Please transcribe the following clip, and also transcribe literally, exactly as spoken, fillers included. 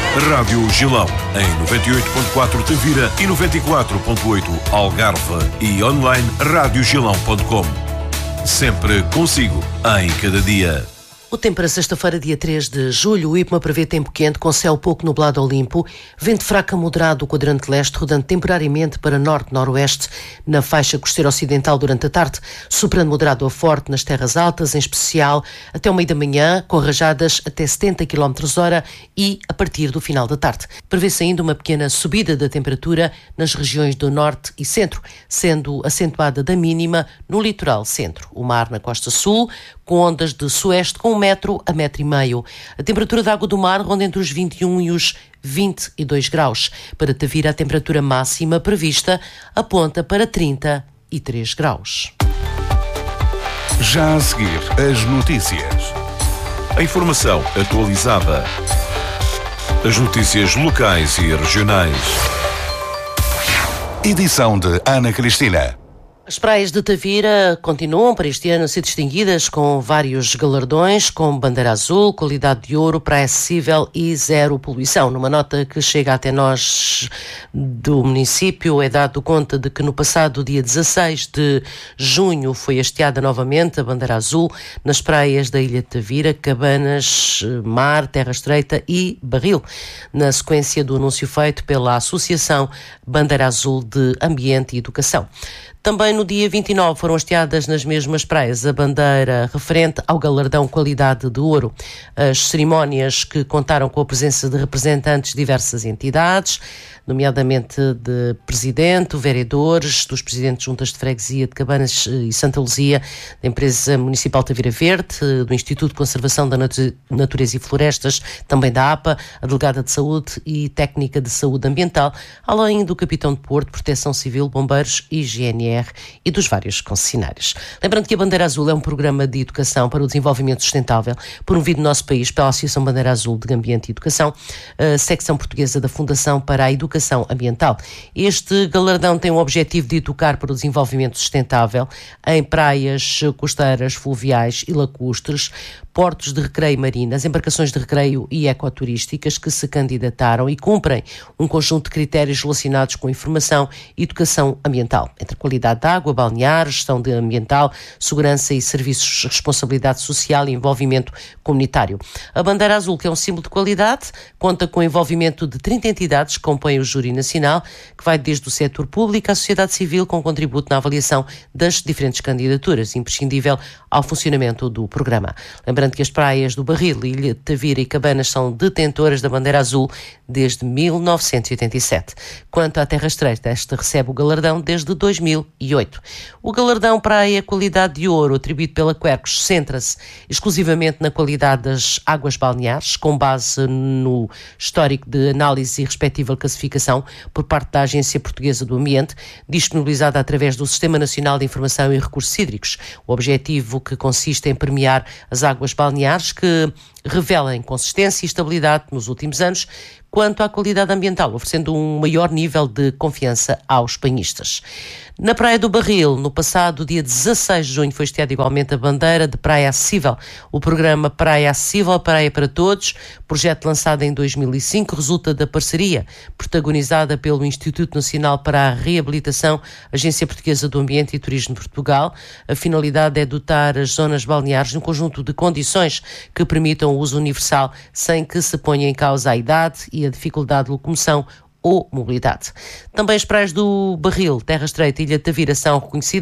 Rádio Gilão, em noventa e oito ponto quatro Tavira e noventa e quatro ponto oito Algarve e online rádio gilão ponto com. Sempre consigo, em cada dia. O tempo para sexta-feira, dia três de julho, o IPMA prevê tempo quente, com céu pouco nublado ou limpo, vento fraco a moderado do quadrante leste, rodando temporariamente para norte-noroeste na faixa costeira ocidental durante a tarde, soprando moderado a forte nas terras altas, em especial até o meio da manhã, com rajadas até setenta quilómetros hora e a partir do final da tarde. Prevê-se ainda uma pequena subida da temperatura nas regiões do norte e centro, sendo acentuada da mínima no litoral centro. O mar na costa sul, com ondas de sueste com um metro a metro e meio. A temperatura da água do mar ronda entre os vinte e um e os vinte e dois graus. Para Tavira, a temperatura máxima prevista aponta para trinta e três graus. Já a seguir, as notícias. A informação atualizada. As notícias locais e regionais. Edição de Ana Cristina. As praias de Tavira continuam para este ano a ser distinguidas com vários galardões, como bandeira azul, qualidade de ouro, praia acessível e zero poluição. Numa nota que chega até nós do município, é dado conta de que no passado dia dezasseis de junho foi hasteada novamente a bandeira azul nas praias da Ilha de Tavira, Cabanas, Mar, Terra Estreita e Barril, na sequência do anúncio feito pela Associação Bandeira Azul de Ambiente e Educação. Também no dia vinte e nove foram hasteadas nas mesmas praias a bandeira referente ao galardão Qualidade de Ouro. As cerimónias, que contaram com a presença de representantes de diversas entidades, nomeadamente de presidente, vereadores, dos presidentes de juntas de freguesia de Cabanas e Santa Luzia, da empresa municipal Tavira Verde, do Instituto de Conservação da Natureza e Florestas, também da A P A, a delegada de Saúde e técnica de Saúde Ambiental, além do capitão de Porto, Proteção Civil, Bombeiros e G N R e dos vários concessionários. Lembrando que a Bandeira Azul é um programa de educação para o desenvolvimento sustentável promovido no nosso país pela Associação Bandeira Azul de Ambiente e Educação, a secção portuguesa da Fundação para a Educação Ambiental. Este galardão tem o objetivo de educar para o desenvolvimento sustentável em praias costeiras, fluviais e lacustres, portos de recreio marinas, embarcações de recreio e ecoturísticas que se candidataram e cumprem um conjunto de critérios relacionados com informação e educação ambiental, entre qualidade de água, balnear, gestão de ambiental, segurança e serviços, responsabilidade social e envolvimento comunitário. A Bandeira Azul, que é um símbolo de qualidade, conta com o envolvimento de trinta entidades que compõem o júri nacional, que vai desde o setor público à sociedade civil, com contributo na avaliação das diferentes candidaturas, imprescindível ao funcionamento do programa. Lembrando que as praias do Barril, Ilha de Tavira e Cabanas são detentoras da Bandeira Azul desde mil novecentos e oitenta e sete. Quanto à Terra Estreita, esta recebe o galardão desde dois mil e oito. O galardão Praia Qualidade de Ouro, atribuído pela Quercus, centra-se exclusivamente na qualidade das águas balneares, com base no histórico de análise e respectiva classificação por parte da Agência Portuguesa do Ambiente, disponibilizada através do Sistema Nacional de Informação e Recursos Hídricos. O objetivo, que consiste em premiar as águas balneares que revelam consistência e estabilidade nos últimos anos quanto à qualidade ambiental, oferecendo um maior nível de confiança aos banhistas. Na Praia do Barril, no passado dia dezasseis de junho, foi hasteada igualmente a bandeira de Praia Acessível. O programa Praia Acessível, Praia para Todos, projeto lançado em dois mil e cinco, resulta da parceria protagonizada pelo Instituto Nacional para a Reabilitação, Agência Portuguesa do Ambiente e Turismo de Portugal. A finalidade é dotar as zonas balneares de um conjunto de condições que permitam o uso universal sem que se ponha em causa a idade e a dificuldade de locomoção ou mobilidade. Também as praias do Barril, Terra Estreita e Ilha de Tavira são reconhecidas